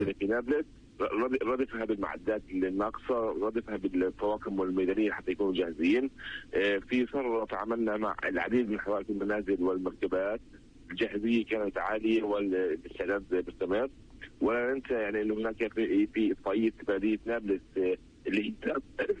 في نابلس، ردفها بالمعدات الناقصه، ردفها بالطواقم والميدانيه حتى يكونوا جاهزين. في صرف عملنا مع العديد من حوائط المنازل والمركبات، الجاهزيه كانت عاليه والاستعداد مستمر. ولا ننسى يعني انه هناك في اطفائيه بلديه نابلس اللي هي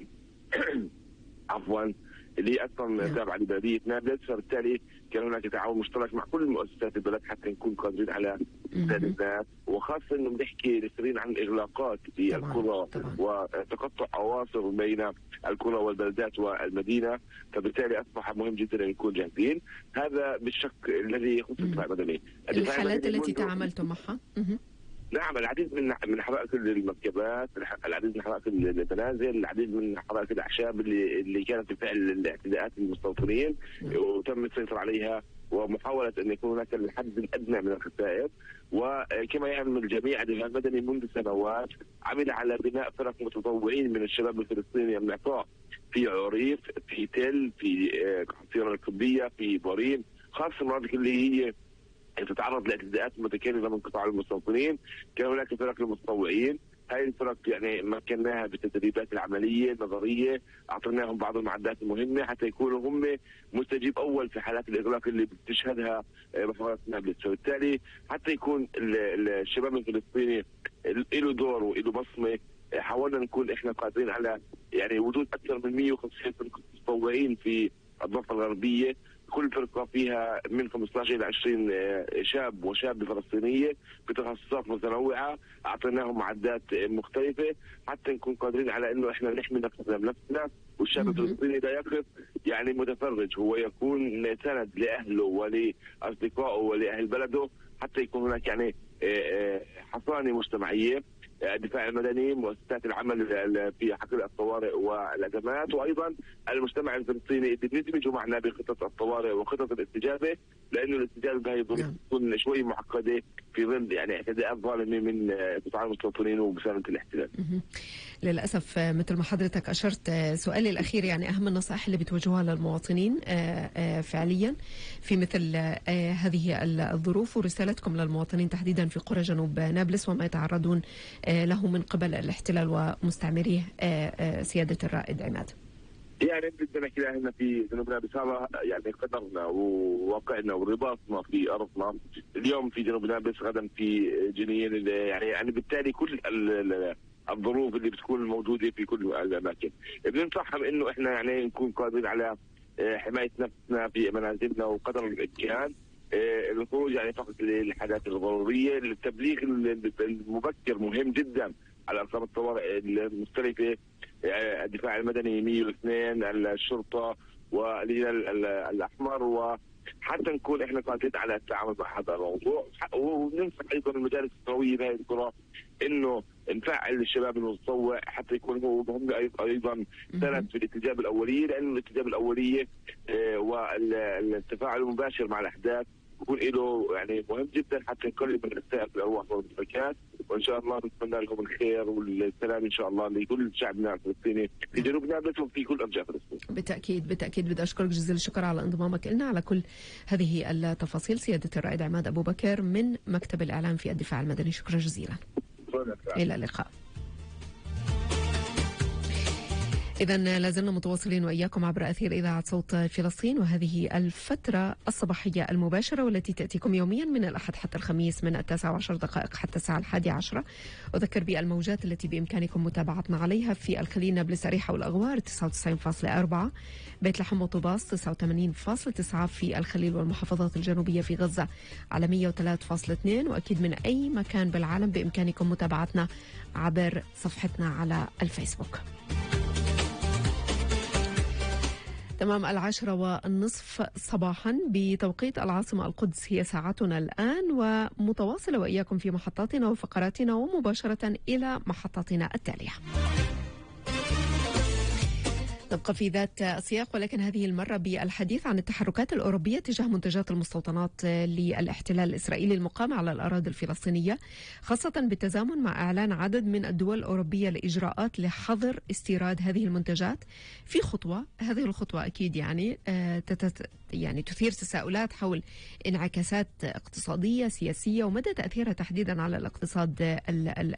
عفوا اللي هي اصلا تابعه لبلديه نابلس، فبالتالي كان هناك تعاون مشترك مع كل مؤسسات البلد حتى نكون قادرين على إنقاذ الناس، وخاصه انه بنحكي لسرين عن اغلاقات في القرى وتقطع اواصر بين القرى والبلدات والمدينه، فبالتالي اصبح مهم جدا ان نكون جاهزين. هذا بالشق الذي يخص الدفاع المدني. الحالات التي تعاملتم معها؟ نعم، العديد من حرائق المركبات، العديد من حرائق المنازل، العديد من حرائق الاعشاب اللي كانت بالفعل الاعتداءات للمستوطنين وتم السيطره عليها، ومحاوله ان يكون هناك الحد الادنى من الخسائر. وكما يعمل الجميع الدفاع المدني منذ سنوات عمل على بناء فرق متطوعين من الشباب الفلسطيني النعطاء في عريف، في تل، في قصيره الكبيه، في بورين، خاصه المناطق اللي هي تتعرض لاعتداءات متكرره من قطاع المستوطنين. كان هناك فرق للمتطوعين، هاي الفرق يعني مكناها بالتدريبات العمليه النظريه، اعطيناهم بعض المعدات المهمه حتى يكونوا هم مستجيب اول في حالات الاغلاق اللي بتشهدها محافظه نابلس. فبالتالي حتى يكون الشباب الفلسطيني له دور وله بصمه، حاولنا نكون احنا قادرين على يعني وجود اكثر من 150 متطوعين في الضفه الغربيه، كل فرقه فيها من 15 الى 20 شاب وشابه فلسطينيه بتخصصات متنوعه، اعطيناهم معدات مختلفه حتى نكون قادرين على انه احنا نحمي نفسنا بنفسنا، والشاب الفلسطيني لا يقف يعني متفرج، هو يكون سند لاهله ولاصدقائه ولاهل بلده، حتى يكون هناك يعني حصانه مجتمعيه. الدفاع المدني، مؤسسات العمل في حقل الطوارئ والازمات، وايضا المجتمع الفلسطيني اللي بيندمجوا معنا بخطط الطوارئ وخطط الاستجابه، لانه الاستجابه بهي تكون شوي معقده في ظل يعني اعتداءات ظالمه من قطاع المستوطنين ومساندة الاحتلال. للاسف مثل ما حضرتك اشرت، سؤالي الاخير يعني اهم النصائح اللي بتوجهوها للمواطنين فعليا في مثل هذه الظروف، ورسالتكم للمواطنين تحديدا في قرى جنوب نابلس وما يتعرضون له من قبل الاحتلال ومستعمريه سياده الرائد عماد. يعني بدنا كده هنا في جنوب نابلس هذا يعني قدرنا وواقعنا ورباطنا في ارضنا، اليوم في جنوب نابلس غدا في جنين، يعني بالتالي كل الظروف اللي بتكون موجوده في كل الاماكن بننصحهم انه احنا يعني نكون قادرين على حمايه نفسنا في منازلنا وقدر الامكان، الخروج يعني فقط للحالات الضروريه، التبليغ المبكر مهم جدا على ارقام الطوارئ المختلفه، الدفاع المدني 102، الشرطه والهلال الاحمر، وحتى نكون احنا قادرين على التعامل مع هذا الموضوع. وننصح ايضا المجالس القرويه بهذه القرى انه نفعل الشباب المتطوع حتى يكون هم ايضا سند في الاستجابه الاوليه، لانه الاستجابه الاوليه والتفاعل المباشر مع الاحداث يكون له يعني مهم جدا حتى نقلل من الخسائر في الارواح والممتلكات، وان شاء الله نتمنى لهم الخير والسلام ان شاء الله لكل شعبنا الفلسطيني في جنوب نابلس وفي كل ارجاء فلسطين. بالتاكيد بدي اشكرك جزيل الشكر على انضمامك لنا على كل هذه التفاصيل سياده الرائد عماد ابو بكر من مكتب الاعلام في الدفاع المدني، شكرا جزيلا. الى اللقاء. إذن لازلنا متواصلين وإياكم عبر أثير إذاعة صوت فلسطين، وهذه الفترة الصباحية المباشرة والتي تأتيكم يوميا من الأحد حتى الخميس من 19:10 حتى الساعة 11:10. أذكر بالموجات التي بإمكانكم متابعتنا عليها في الخليل نابلس أريحة والأغوار 99.4، بيت لحم وطوباس 89.9، في الخليل والمحافظات الجنوبية في غزة على 103.2، وأكيد من أي مكان بالعالم بإمكانكم متابعتنا عبر صفحتنا على الفيسبوك. تمام 10:30 صباحا بتوقيت العاصمة القدس هي ساعتنا الآن، ومتواصلة وإياكم في محطاتنا وفقراتنا ومباشرة إلى محطاتنا التالية. نبقى في ذات السياق، ولكن هذه المرة بالحديث عن التحركات الأوروبية تجاه منتجات المستوطنات للاحتلال الإسرائيلي المقام على الأراضي الفلسطينية، خاصة بالتزامن مع إعلان عدد من الدول الأوروبية لإجراءات لحظر استيراد هذه المنتجات في خطوة. هذه الخطوة أكيد يعني تثير تساؤلات حول انعكاسات اقتصادية سياسية ومدى تأثيرها تحديدا على الاقتصاد